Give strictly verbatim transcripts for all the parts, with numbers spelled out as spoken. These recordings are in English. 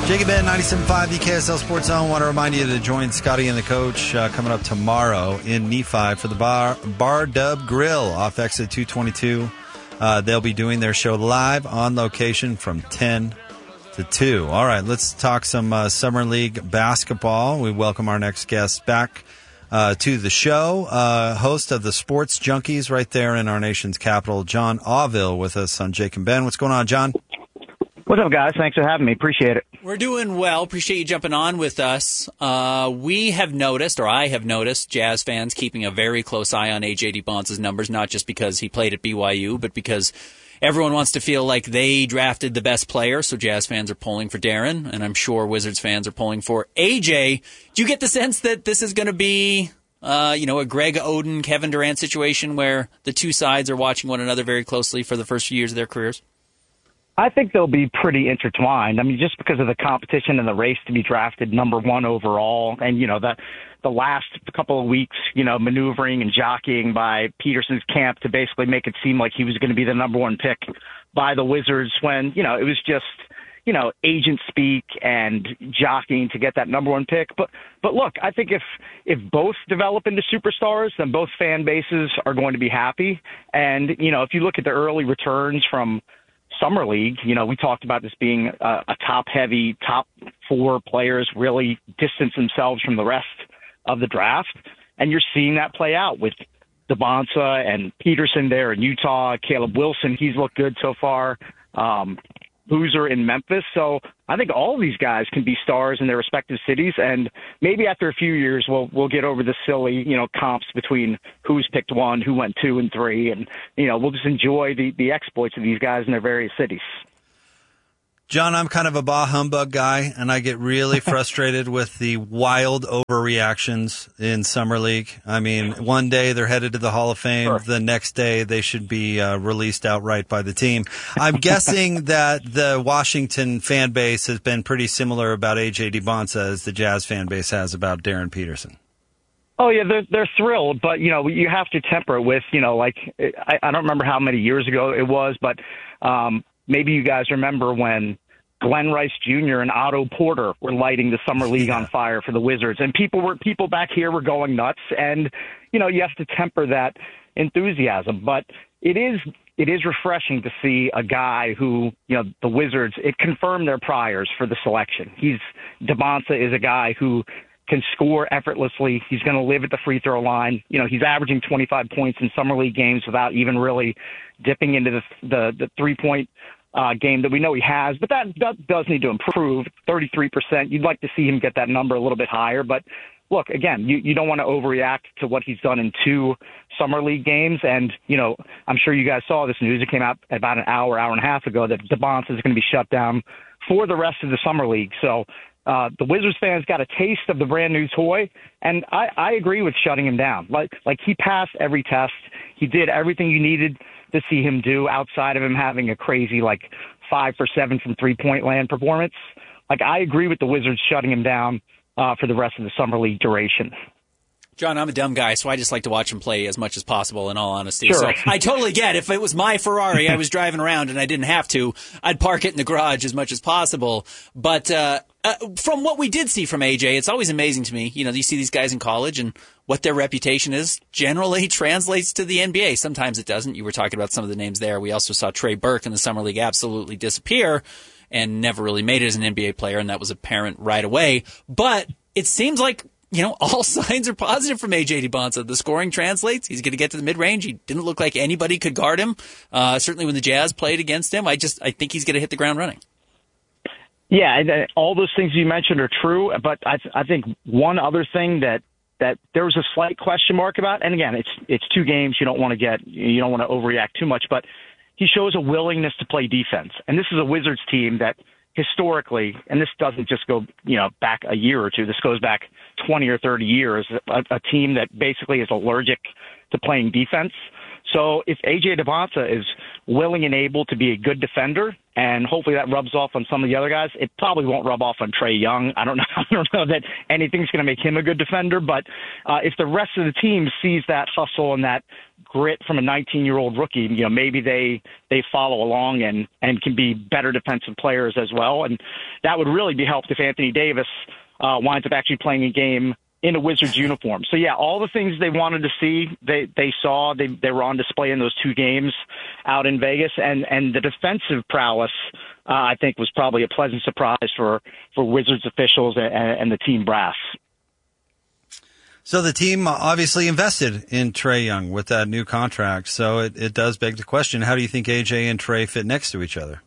Jacob Ben, ninety-seven point five, the K S L Sports Zone. Want to remind you to join Scotty and the coach uh, coming up tomorrow in Nephi for the Bar Bar Dub Grill off exit two twenty-two. Uh, they'll be doing their show live on location from ten to two. All right, let's talk some uh, Summer League basketball. We welcome our next guest back uh, to the show, uh, host of the Sports Junkies right there in our nation's capital, John Auville, with us on Jake and Ben. What's going on, John? What's up, guys? Thanks for having me. Appreciate it. We're doing well. Appreciate you jumping on with us. Uh, we have noticed, or I have noticed, Jazz fans keeping a very close eye on A J DeBonce's numbers, not just because he played at B Y U, but because everyone wants to feel like they drafted the best player, so Jazz fans are pulling for Darren, and I'm sure Wizards fans are pulling for A J. Do you get the sense that this is going to be, uh, you know, a Greg Oden, Kevin Durant situation where the two sides are watching one another very closely for the first few years of their careers? I think they'll be pretty intertwined. I mean, just because of the competition and the race to be drafted number one overall, and, you know, the, the last couple of weeks, you know, maneuvering and jockeying by Peterson's camp to basically make it seem like he was going to be the number one pick by the Wizards when, you know, it was just, you know, agent speak and jockeying to get that number one pick. But, but look, I think if, if both develop into superstars, then both fan bases are going to be happy. And, you know, if you look at the early returns from Summer League, you know, we talked about this being a, a top-heavy, top four players really distance themselves from the rest of the draft. And you're seeing that play out with DeBonce and Peterson there in Utah, Caleb Wilson, he's looked good so far, um, Boozer in Memphis. So I think all of these guys can be stars in their respective cities. And maybe after a few years, we'll we'll get over the silly, you know, comps between who's picked one, who went two and three. And, you know, we'll just enjoy the, the exploits of these guys in their various cities. John, I'm kind of a bah humbug guy, and I get really frustrated with the wild overreactions in Summer League. I mean, one day they're headed to the Hall of Fame. Sure. The next day they should be uh, released outright by the team. I'm guessing that the Washington fan base has been pretty similar about A J DeBonce as the Jazz fan base has about Darren Peterson. Oh, yeah, they're, they're thrilled, but, you know, you have to temper it with, you know, like, I, I don't remember how many years ago it was, but um, maybe you guys remember when Glenn Rice Junior and Otto Porter were lighting the Summer League on fire for the Wizards, and people were people back here were going nuts. And you know, you have to temper that enthusiasm, but it is it is refreshing to see a guy who, you know, the Wizards, it confirmed their priors for the selection. He's DeBonce is a guy who can score effortlessly. He's going to live at the free throw line. You know, he's averaging twenty-five points in Summer League games without even really dipping into the the, the three point. Uh, game that we know he has, but that, that does need to improve. thirty-three percent. You'd like to see him get that number a little bit higher. But look, again, you, you don't want to overreact to what he's done in two Summer League games. And, you know, I'm sure you guys saw this news. It came out about an hour, hour and a half ago that DeBonce is going to be shut down for the rest of the Summer League. So uh, the Wizards fans got a taste of the brand new toy. And I, I agree with shutting him down. Like, like he passed every test. He did everything you needed to see him do outside of him having a crazy, like, five for seven from three-point land performance. Like, I agree with the Wizards shutting him down uh, for the rest of the Summer League duration. John, I'm a dumb guy, so I just like to watch him play as much as possible, in all honesty. Sure. So I totally get it. If it was my Ferrari, I was driving around and I didn't have to, I'd park it in the garage as much as possible. But uh, uh, from what we did see from A J, it's always amazing to me. You know, you see these guys in college and what their reputation is generally translates to the N B A. Sometimes it doesn't. You were talking about some of the names there. We also saw Trey Burke in the Summer League absolutely disappear and never really made it as an N B A player, and that was apparent right away. But it seems like, you know, all signs are positive from A J DeBonce. The scoring translates. He's going to get to the mid-range. He didn't look like anybody could guard him. Uh, certainly when the Jazz played against him, I just I think he's going to hit the ground running. Yeah, all those things you mentioned are true, but I, I think one other thing that that there was a slight question mark about, and again, it's it's two games. You don't want to get you don't want to overreact too much, but he shows a willingness to play defense, and this is a Wizards team that historically, and this doesn't just go, you know, back a year or two. This goes back twenty or thirty years, a, a team that basically is allergic to playing defense. So if A J DeBonce is willing and able to be a good defender and hopefully that rubs off on some of the other guys. It probably won't rub off on Trae Young. I don't know. I don't know that anything's going to make him a good defender, but uh, if the rest of the team sees that hustle and that grit from a nineteen-year-old rookie, you know, maybe they they follow along and and can be better defensive players as well, and that would really be helped if Anthony Davis uh, winds up actually playing a game in a Wizards uniform. So yeah, all the things they wanted to see, they they saw. They they were on display in those two games out in Vegas, and and the defensive prowess, uh, I think, was probably a pleasant surprise for for Wizards officials and, and the team brass. So the team obviously invested in Trae Young with that new contract. So it, it does beg the question: how do you think A J and Trae fit next to each other?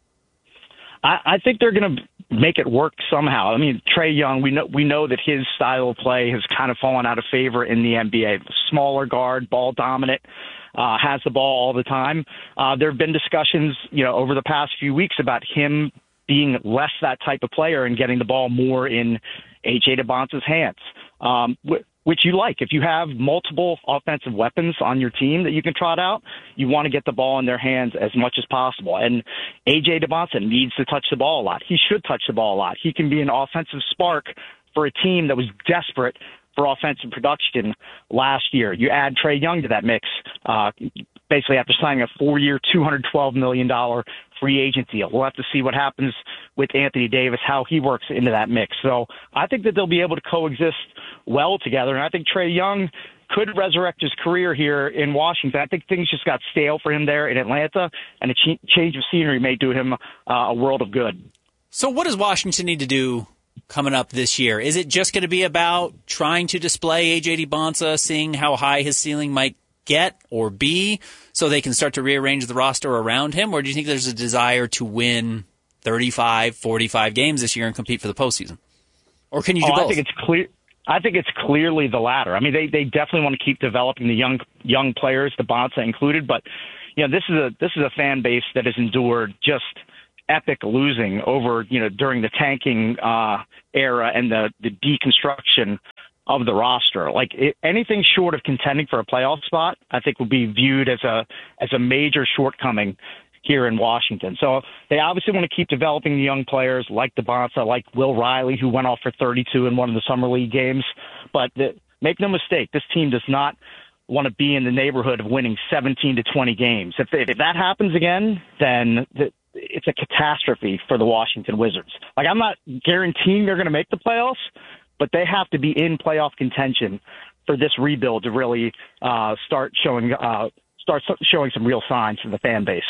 I, I think they're going to make it work somehow. I mean, Trae Young, we know we know that his style of play has kind of fallen out of favor in the N B A. Smaller guard, ball dominant, uh, has the ball all the time. Uh, there have been discussions, you know, over the past few weeks about him being less that type of player and getting the ball more in A J DeBonce's hands, um, which you like. If you have multiple offensive weapons on your team that you can trot out, you want to get the ball in their hands as much as possible. And A J DeBonce needs to touch the ball a lot. He should touch the ball a lot. He can be an offensive spark for a team that was desperate for offensive production last year. You add Trae Young to that mix, uh, basically after signing a four-year, two hundred twelve million dollars free agent deal. We'll have to see what happens with Anthony Davis, how he works into that mix. So I think that they'll be able to coexist well together, and I think Trae Young could resurrect his career here in Washington. I think things just got stale for him there in Atlanta, and a ch- change of scenery may do him uh, a world of good. So what does Washington need to do coming up this year? Is it just going to be about trying to display A J DeBonce, seeing how high his ceiling might get or be, so they can start to rearrange the roster around him? Or do you think there's a desire to win thirty-five, forty-five games this year and compete for the postseason? Or can you do oh, both? I think it's clear. I think it's clearly the latter. I mean, they, they definitely want to keep developing the young young players, DeBonce included. But you know, this is a this is a fan base that has endured just epic losing over, you know, during the tanking uh, era and the, the deconstruction of the roster. Like it, anything short of contending for a playoff spot, I think would be viewed as a as a major shortcoming here in Washington. So they obviously want to keep developing the young players like DeBonce, like Will Riley, who went off for thirty-two in one of the summer league games. But the, make no mistake, this team does not want to be in the neighborhood of winning seventeen to twenty games. If, if that happens again, then the, it's a catastrophe for the Washington Wizards. Like, I'm not guaranteeing they're going to make the playoffs, but they have to be in playoff contention for this rebuild to really uh, start showing uh, start showing some real signs to the fan base.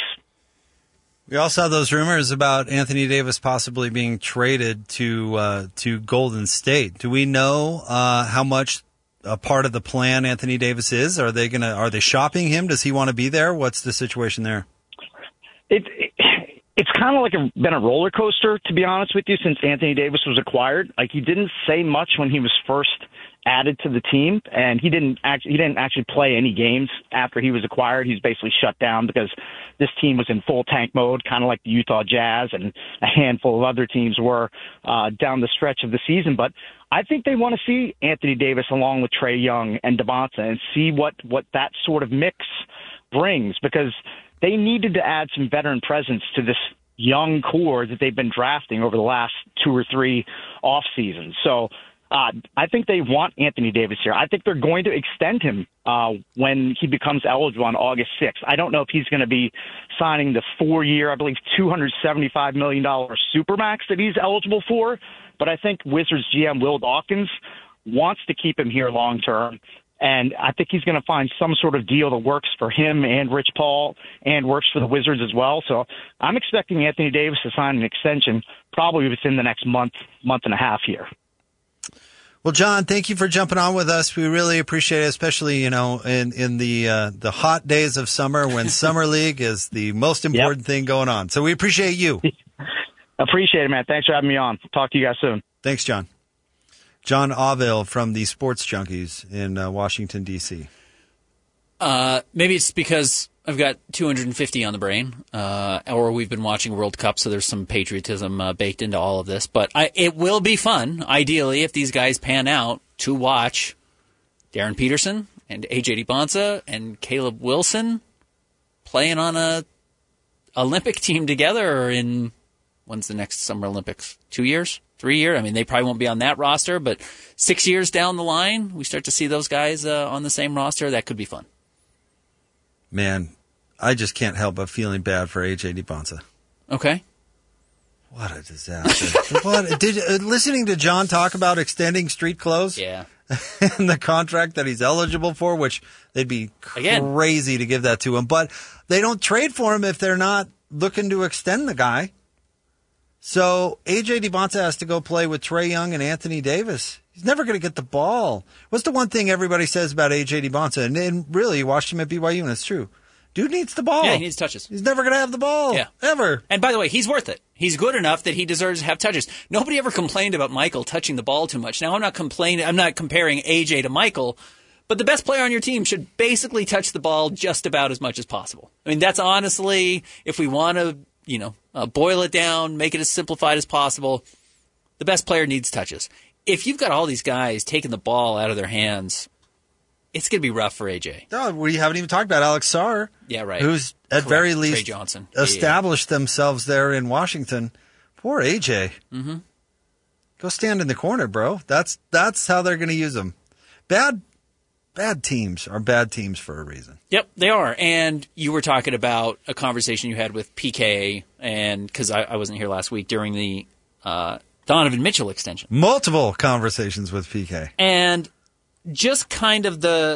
We also have those rumors about Anthony Davis possibly being traded to uh, to Golden State. Do we know uh, how much a part of the plan Anthony Davis is? Are they gonna are they shopping him? Does he want to be there? What's the situation there? It, it it's kind of like a, been a roller coaster, to be honest with you, since Anthony Davis was acquired. Like, he didn't say much when he was first added to the team, and he didn't actually he didn't actually play any games after he was acquired. He's basically shut down because this team was in full tank mode, kind of like the Utah Jazz and a handful of other teams were uh, down the stretch of the season. But I think they want to see Anthony Davis along with Trae Young and DeBonce and see what what that sort of mix brings, because they needed to add some veteran presence to this young core that they've been drafting over the last two or three off seasons. So Uh, I think they want Anthony Davis here. I think they're going to extend him uh, when he becomes eligible on August sixth. I don't know if he's going to be signing the four-year, I believe, two hundred seventy-five million dollars Supermax that he's eligible for, but I think Wizards G M Will Dawkins wants to keep him here long-term, and I think he's going to find some sort of deal that works for him and Rich Paul and works for the Wizards as well. So I'm expecting Anthony Davis to sign an extension probably within the next month, month and a half here. Well, John, thank you for jumping on with us. We really appreciate it, especially, you know, in, in the uh, the hot days of summer when Summer League is the most important yep. thing going on. So we appreciate you. Appreciate it, man. Thanks for having me on. Talk to you guys soon. Thanks, John. John Auvill from the Sports Junkies in uh, Washington, D C Uh, maybe it's because I've got two hundred fifty on the brain, uh, or we've been watching World Cup, so there's some patriotism uh, baked into all of this. But I, it will be fun, ideally, if these guys pan out, to watch Darren Peterson and A J DeBonce and Caleb Wilson playing on a Olympic team together in, when's the next Summer Olympics? Two years? Three years? I mean, they probably won't be on that roster, but six years down the line, we start to see those guys uh, on the same roster. That could be fun. Man, I just can't help but feeling bad for A J DiBonza. Okay. What a disaster. what, did, uh, listening to John talk about extending street clothes Yeah. and the contract that he's eligible for, which they'd be Again. crazy to give that to him, but they don't trade for him if they're not looking to extend the guy. So A J DiBonza has to go play with Trae Young and Anthony Davis. He's never going to get the ball. What's the one thing everybody says about A J DiBonza? And, and really, you watched him at B Y U, and it's true. Dude needs the ball. Yeah, he needs touches. He's never going to have the ball. Yeah. Ever. And by the way, he's worth it. He's good enough that he deserves to have touches. Nobody ever complained about Michael touching the ball too much. Now, I'm not complaining. I'm not comparing A J to Michael, but the best player on your team should basically touch the ball just about as much as possible. I mean, that's honestly, if we want to, you know, uh, boil it down, make it as simplified as possible, the best player needs touches. If you've got all these guys taking the ball out of their hands, it's going to be rough for A J. No, we haven't even talked about Alex Sarr. Yeah, right. Who's, at Correct. very Trey least, Johnson. established yeah, yeah. themselves there in Washington. Poor A J. Mm-hmm. Go stand in the corner, bro. That's that's how they're going to use him. Bad, bad teams are bad teams for a reason. Yep, they are. And you were talking about a conversation you had with P K, and because I, I wasn't here last week during the uh, Donovan Mitchell extension. Multiple conversations with P K. And just kind of the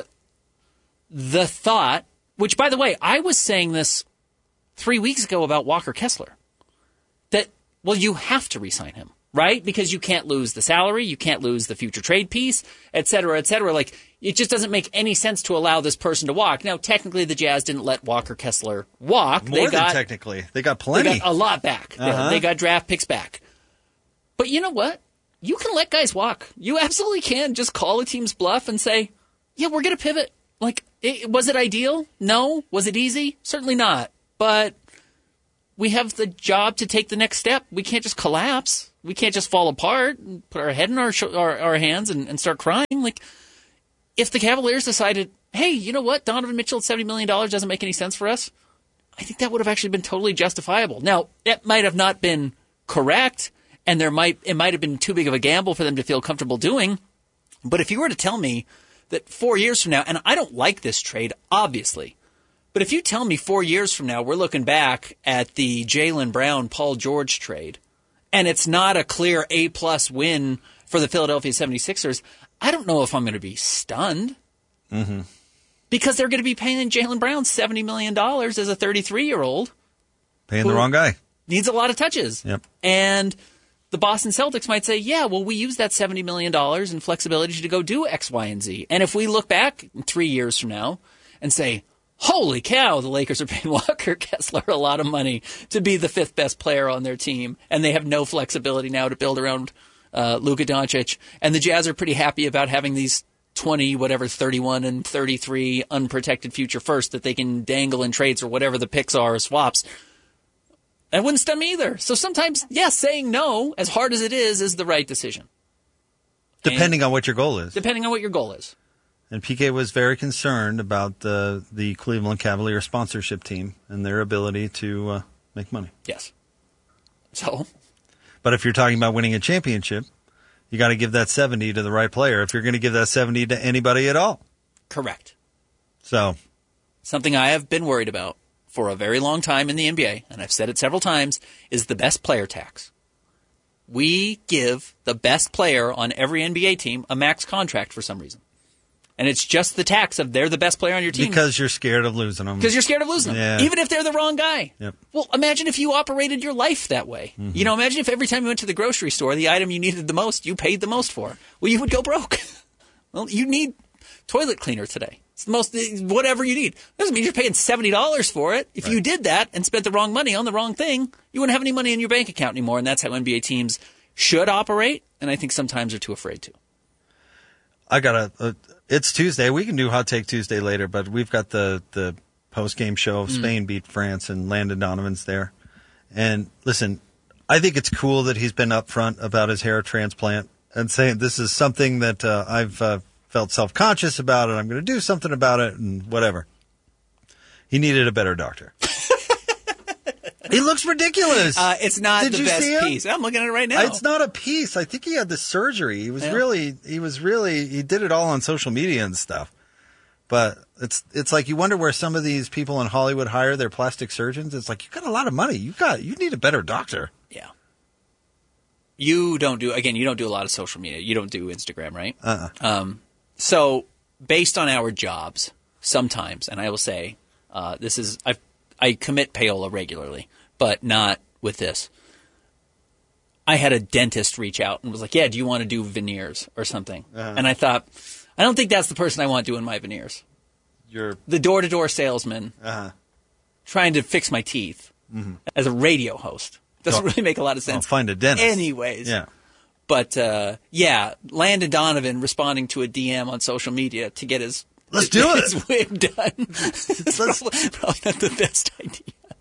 the thought, which, by the way, I was saying this three weeks ago about Walker Kessler, that, well, you have to re-sign him, right? Because you can't lose the salary, you can't lose the future trade piece, et cetera, et cetera. Like, it just doesn't make any sense to allow this person to walk. Now, technically, the Jazz didn't let Walker Kessler walk. More they than got, technically. They got plenty. They got a lot back. Uh-huh. They got draft picks back. But you know what? You can let guys walk. You absolutely can. Just call a team's bluff and say, yeah, we're going to pivot. Like, it, was it ideal? No. Was it easy? Certainly not. But we have the job to take the next step. We can't just collapse. We can't just fall apart and put our head in our sh- our, our hands and, and start crying. Like, if the Cavaliers decided, hey, you know what? Donovan Mitchell at seventy million dollars doesn't make any sense for us. I think that would have actually been totally justifiable. Now, it might have not been correct, and there might it might have been too big of a gamble for them to feel comfortable doing. But if you were to tell me that four years from now, and I don't like this trade, obviously, but if you tell me four years from now we're looking back at the Jaylen Brown, Paul George trade, and it's not a clear A-plus win for the Philadelphia seventy-sixers, I don't know if I'm going to be stunned. Mm-hmm. Because they're going to be paying Jaylen Brown seventy million dollars as a thirty-three-year-old. Paying the wrong guy. Needs a lot of touches. Yep. And the Boston Celtics might say, yeah, well, we use that seventy million dollars in flexibility to go do X, Y, and Z. And if we look back three years from now and say, holy cow, the Lakers are paying Walker Kessler a lot of money to be the fifth best player on their team, and they have no flexibility now to build around uh, Luka Doncic, and the Jazz are pretty happy about having these twenty, whatever, thirty-one and thirty-three unprotected future first that they can dangle in trades or whatever the picks are or swaps. That wouldn't stun me either. So sometimes, yes, saying no, as hard as it is, is the right decision. Depending and on what your goal is. Depending on what your goal is. And P K was very concerned about the, the Cleveland Cavaliers sponsorship team and their ability to uh, make money. Yes. So. But if you're talking about winning a championship, you got to give that seventy to the right player if you're going to give that seventy to anybody at all. Correct. So. Something I have been worried about for a very long time in the N B A, and I've said it several times, is the best player tax. We give the best player on every N B A team a max contract for some reason. And it's just the tax of they're the best player on your team. Because you're scared of losing them. Because you're scared of losing them. Yeah. Even if they're the wrong guy. Yep. Well, imagine if you operated your life that way. Mm-hmm. You know, imagine if every time you went to the grocery store, the item you needed the most, you paid the most for. Well, you would go broke. Well, you need toilet cleaner today. It's the most, whatever you need. Doesn't mean you're paying seventy dollars for it. If right. you did that and spent the wrong money on the wrong thing, you wouldn't have any money in your bank account anymore. And that's how N B A teams should operate. And I think sometimes are too afraid to. I got a, a it's Tuesday. We can do Hot Take Tuesday later, but we've got the, the post-game show of Spain mm. beat France and Landon Donovan's there. And listen, I think it's cool that he's been upfront about his hair transplant and saying this is something that uh, I've uh, felt self-conscious about and I'm going to do something about it and whatever. He needed a better doctor. He looks ridiculous. Uh, it's not Did the you best see him? piece. I'm looking at it right now. It's not a piece. I think he had the surgery. He was Yeah. really, he was really, he did it all on social media and stuff. But it's it's like you wonder where some of these people in Hollywood hire their plastic surgeons. It's like you got a lot of money. You got you need a better doctor. Yeah. You don't do again. You don't do a lot of social media. You don't do Instagram, right? Uh-uh. Um. So based on our jobs, sometimes, and I will say, uh, this is I I commit payola regularly, but not with this. I had a dentist reach out and was like, "Yeah, do you want to do veneers or something?" Uh-huh. And I thought, I don't think that's the person I want doing my veneers. You're The door-to-door salesman uh-huh. trying to fix my teeth Mm-hmm. as a radio host. Doesn't Oh. really make a lot of sense. I'll find a dentist. Anyways. Yeah. But, uh, yeah, Landon Donovan responding to a D M on social media to get his, Let's do it. his wig done. It's probably, probably not the best idea.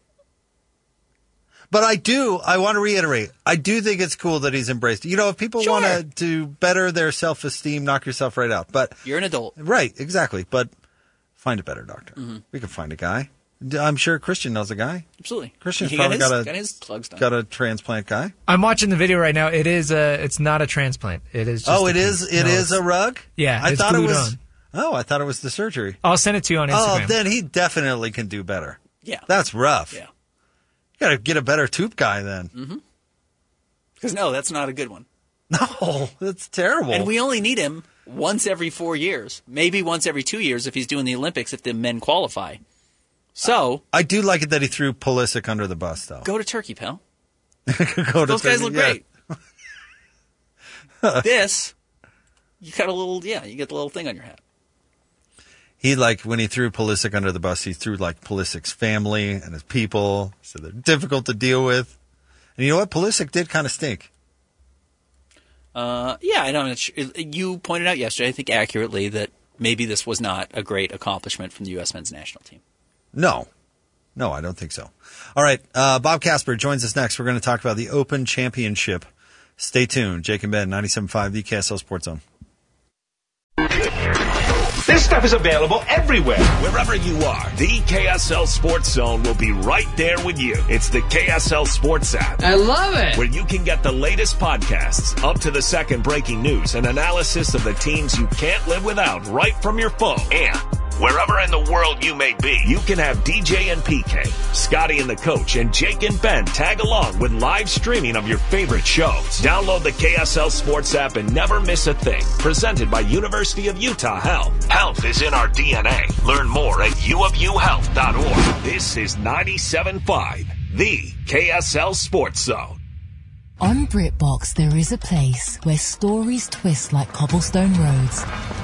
But I do, I want to reiterate, I do think it's cool that he's embraced it. You know, if people Sure. want to to better their self-esteem, knock yourself right out. But You're an adult. right, exactly. But find a better doctor. Mm-hmm. We can find a guy. I'm sure Christian knows a guy. Absolutely. Christian's he probably got his, got a- got his plugs done. Got a transplant guy. I'm watching the video right now. It is a. It's not a transplant. It is. Just Oh, a it is. piece. It No, is it's- a rug. Yeah, I it's thought it glued was. on. Oh, I thought it was the surgery. I'll send it to you on Instagram. Oh, then he definitely can do better. Yeah. That's rough. Yeah. You got to get a better tube guy then. Mm-hmm. Because, no, that's not a good one. No, that's terrible. And we only need him once every four years. Maybe once every two years if he's doing the Olympics, if the men qualify. So, I do like it that he threw Pulisic under the bus, though. go to Turkey, pal. Go to Those guys Turkey, look yeah. great. This, you got a little, yeah, you get the little thing on your hat. He, like, when he threw Pulisic under the bus, he threw, like, Pulisic's family and his people, so they're difficult to deal with. And you know what? Pulisic did kind of stink. Uh, yeah, I know. It's, you pointed out yesterday, I think accurately, that maybe this was not a great accomplishment from the U S men's national team. No. No, I don't think so. All right, uh, Bob Casper joins us next. We're going to talk about the Open Championship. Stay tuned. Jake and Ben, ninety-seven point five, the K S L Sports Zone. This stuff is available everywhere. Wherever you are, the K S L Sports Zone will be right there with you. It's the K S L Sports app. I love it. Where you can get the latest podcasts, up to the second breaking news, and analysis of the teams you can't live without right from your phone. And wherever in the world you may be, you can have D J and P K, Scotty and the Coach, and Jake and Ben tag along with live streaming of your favorite shows. Download the K S L Sports app and never miss a thing. Presented by University of Utah Health. Health is in our D N A. Learn more at u of u health dot org. This is ninety-seven point five, the K S L Sports Zone. On BritBox, there is a place where stories twist like cobblestone roads,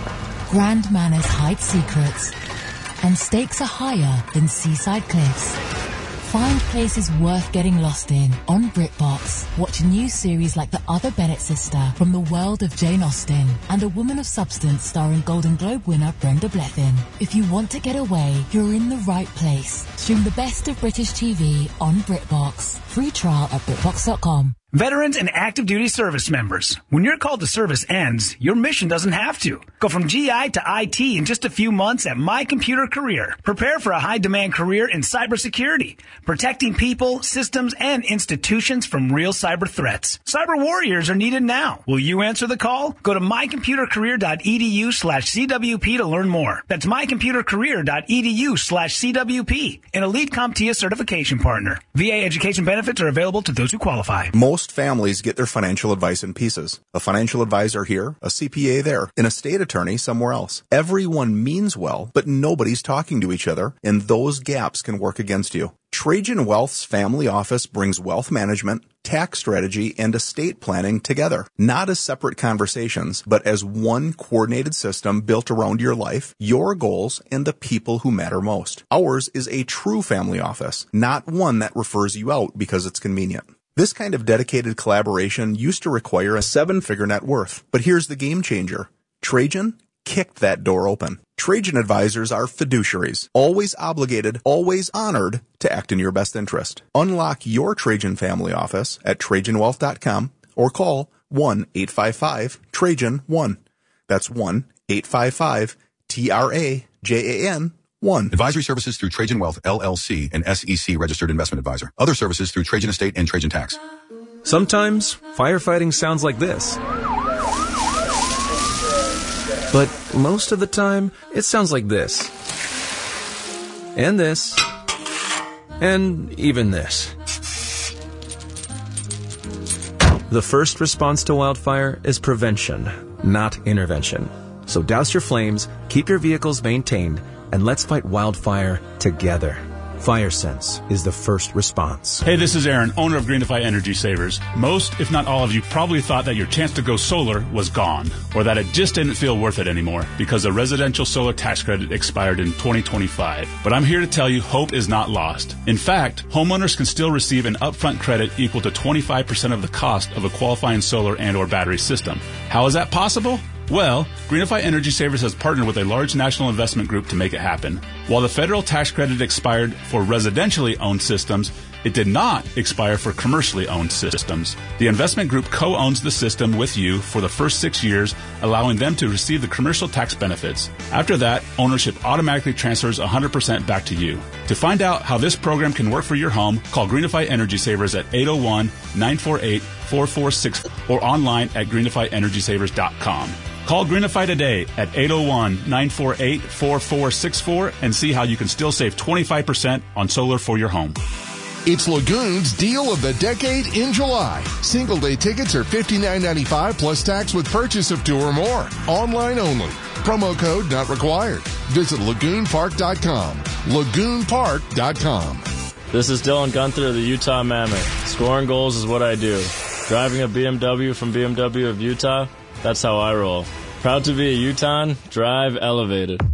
grand manners hide secrets, and stakes are higher than seaside cliffs. Find places worth getting lost in on BritBox. Watch a new series like The Other Bennett Sister from the world of Jane Austen and A Woman of Substance starring Golden Globe winner Brenda Blethyn. If you want to get away, you're in the right place. Stream the best of British T V on BritBox. Free trial at BritBox dot com. Veterans and active duty service members. When your call to service ends, your mission doesn't have to. Go from G I to I T in just a few months at My Computer Career. Prepare for a high-demand career in cybersecurity, protecting people, systems, and institutions from real cyber threats. Cyber warriors are needed now. Will you answer the call? Go to my computer career dot e d u slash c w p to learn more. That's my computer career dot e d u slash c w p, an elite CompTIA certification partner. V A education benefits are available to those who qualify. Most families get their financial advice in pieces. A financial advisor here, a C P A there, an estate attorney somewhere else. Everyone means well, but nobody's talking to each other, and those gaps can work against you. Trajan Wealth's family office brings wealth management, tax strategy, and estate planning together. Not as separate conversations, but as one coordinated system built around your life, your goals, and the people who matter most. Ours is a true family office, not one that refers you out because it's convenient. This kind of dedicated collaboration used to require a seven-figure net worth, but here's the game changer. Trajan kicked that door open. Trajan advisors are fiduciaries, always obligated, always honored to act in your best interest. Unlock your Trajan family office at trajan wealth dot com or call one eight five five Trajan one. That's one eight five five T R A J A N one. Advisory services through Trajan Wealth, L L C, an S E C registered investment advisor. Other services through Trajan Estate and Trajan Tax. Sometimes firefighting sounds like this. But most of the time, it sounds like this. And this. And even this. The first response to wildfire is prevention, not intervention. So douse your flames, keep your vehicles maintained, and let's fight wildfire together. FireSense is the first response. Hey, this is Aaron, owner of Greenify Energy Savers. Most, if not all of you, probably thought that your chance to go solar was gone, or that it just didn't feel worth it anymore because the residential solar tax credit expired in twenty twenty-five. But I'm here to tell you hope is not lost. In fact, homeowners can still receive an upfront credit equal to twenty-five percent of the cost of a qualifying solar and or battery system. How is that possible? Well, Greenify Energy Savers has partnered with a large national investment group to make it happen. While the federal tax credit expired for residentially owned systems, it did not expire for commercially owned systems. The investment group co-owns the system with you for the first six years, allowing them to receive the commercial tax benefits. After that, ownership automatically transfers one hundred percent back to you. To find out how this program can work for your home, call Greenify Energy Savers at eight oh one, nine four eight, four four six or online at greenify energy savers dot com. Call Greenify today at eight oh one, nine four eight, four four six four and see how you can still save twenty-five percent on solar for your home. It's Lagoon's Deal of the Decade in July. Single-day tickets are fifty-nine ninety-five plus tax with purchase of two or more. Online only. Promo code not required. Visit lagoon park dot com. lagoon park dot com. This is Dylan Gunther of the Utah Mammoth. Scoring goals is what I do. Driving a B M W from B M W of Utah, that's how I roll. Proud to be a Utahn, drive elevated.